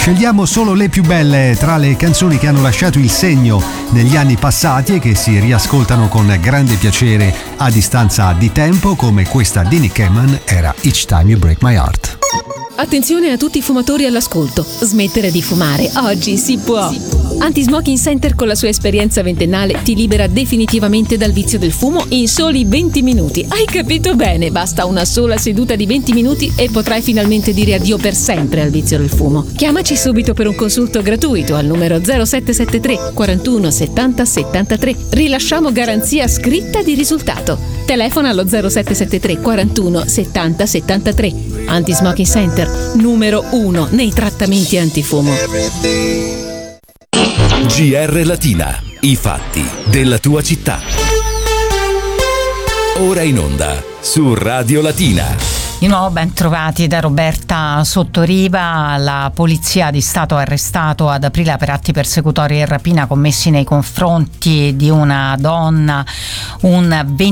Scegliamo solo le più belle tra le canzoni che hanno lasciato il segno negli anni passati e che si riascoltano con grande piacere a distanza di tempo, come questa di Nick Cayman era Each Time You Break My Heart. Attenzione a tutti i fumatori all'ascolto, smettere di fumare oggi si può. Anti-Smoking Center con la sua esperienza ventennale ti libera definitivamente dal vizio del fumo in soli 20 minuti. Hai capito bene? Basta una sola seduta di 20 minuti e potrai finalmente dire addio per sempre al vizio del fumo. Chiamaci subito per un consulto gratuito al numero 0773 41 70 73. Rilasciamo garanzia scritta di risultato. Telefona allo 0773 41 70 73. Anti-Smoking Center, numero 1 nei trattamenti antifumo. GR Latina, i fatti della tua città. Ora in onda su Radio Latina. Di nuovo ben trovati da Roberta Sottoriva. La Polizia di Stato ha arrestato ad aprile per atti persecutori e rapina commessi nei confronti di una donna, un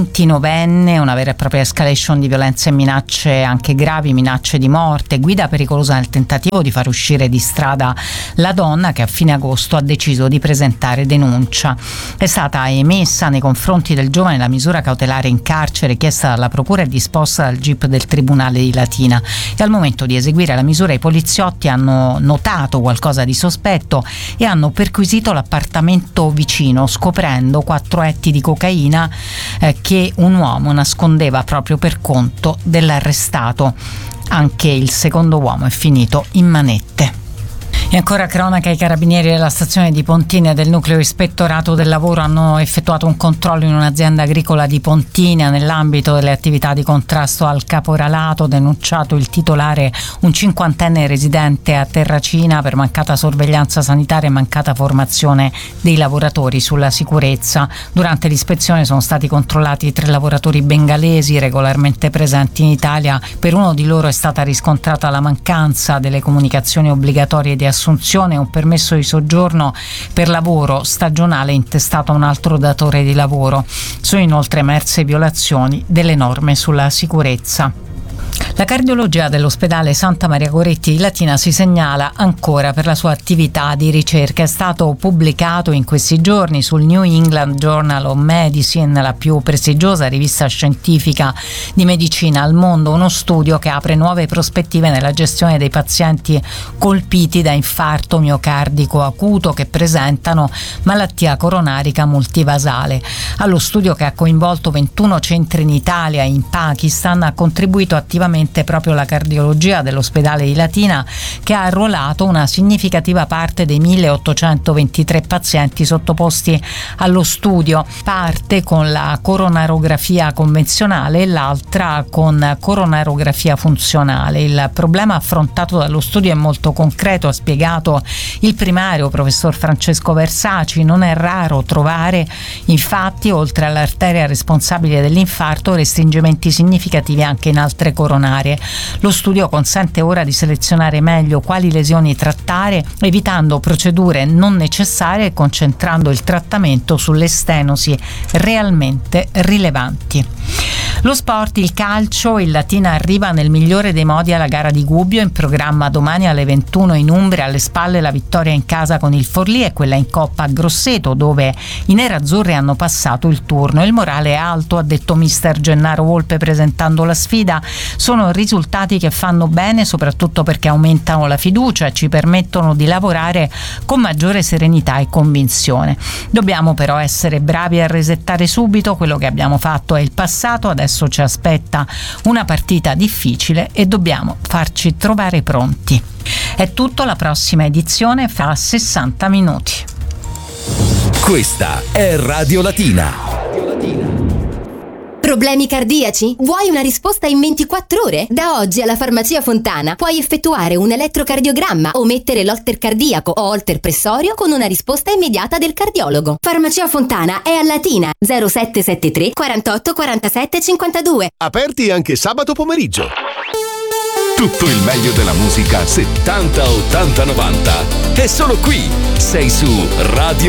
29enne, una vera e propria escalation di violenze e minacce anche gravi, minacce di morte, guida pericolosa nel tentativo di far uscire di strada la donna, che a fine agosto ha deciso di presentare denuncia. È stata emessa nei confronti del giovane la misura cautelare in carcere chiesta dalla procura e disposta dal GIP del Tribunale di Latina, e al momento di eseguire la misura i poliziotti hanno notato qualcosa di sospetto e hanno perquisito l'appartamento vicino, scoprendo 4 etti di cocaina che un uomo nascondeva proprio per conto dell'arrestato. Anche il secondo uomo è finito in manette. E ancora cronaca, i carabinieri della stazione di Pontina e del nucleo ispettorato del lavoro hanno effettuato un controllo in un'azienda agricola di Pontina nell'ambito delle attività di contrasto al caporalato. Denunciato il titolare, un 50enne residente a Terracina, per mancata sorveglianza sanitaria e mancata formazione dei lavoratori sulla sicurezza. Durante l'ispezione sono stati controllati 3 lavoratori bengalesi regolarmente presenti in Italia. Per uno di loro è stata riscontrata la mancanza delle comunicazioni obbligatorie di assunzione e un permesso di soggiorno per lavoro stagionale intestato a un altro datore di lavoro. Sono inoltre emerse violazioni delle norme sulla sicurezza. La cardiologia dell'ospedale Santa Maria Goretti di Latina si segnala ancora per la sua attività di ricerca. È stato pubblicato in questi giorni sul New England Journal of Medicine, la più prestigiosa rivista scientifica di medicina al mondo, uno studio che apre nuove prospettive nella gestione dei pazienti colpiti da infarto miocardico acuto che presentano malattia coronarica multivasale. Allo studio, che ha coinvolto 21 centri in Italia e in Pakistan, ha contribuito attivamente proprio la cardiologia dell'ospedale di Latina, che ha arruolato una significativa parte dei 1823 pazienti sottoposti allo studio, parte con la coronarografia convenzionale e l'altra con coronarografia funzionale. Il problema affrontato dallo studio è molto concreto, ha spiegato il primario professor Francesco Versaci. Non è raro trovare, infatti, oltre all'arteria responsabile dell'infarto, restringimenti significativi anche in altre coronarie. Lo studio consente ora di selezionare meglio quali lesioni trattare, evitando procedure non necessarie e concentrando il trattamento sulle stenosi realmente rilevanti. Lo sport, il calcio, il Latina arriva nel migliore dei modi alla gara di Gubbio, in programma domani alle 21 in Umbria. Alle spalle la vittoria in casa con il Forlì e quella in Coppa a Grosseto, dove i nerazzurri hanno passato il turno. Il morale è alto, ha detto mister Gennaro Volpe presentando la sfida. Sono risultati che fanno bene, soprattutto perché aumentano la fiducia e ci permettono di lavorare con maggiore serenità e convinzione. Dobbiamo però essere bravi a resettare subito. Quello che abbiamo fatto è il passato, adesso ci aspetta una partita difficile e dobbiamo farci trovare pronti. È tutto, la prossima edizione fra 60 minuti. Questa è Radio Latina. Problemi cardiaci? Vuoi una risposta in 24 ore? Da oggi alla Farmacia Fontana puoi effettuare un elettrocardiogramma o mettere l'holter cardiaco o holter pressorio con una risposta immediata del cardiologo. Farmacia Fontana è a Latina, 0773 48 47 52. Aperti anche sabato pomeriggio. Tutto il meglio della musica 70, 80, 90 è solo qui. Sei su Radio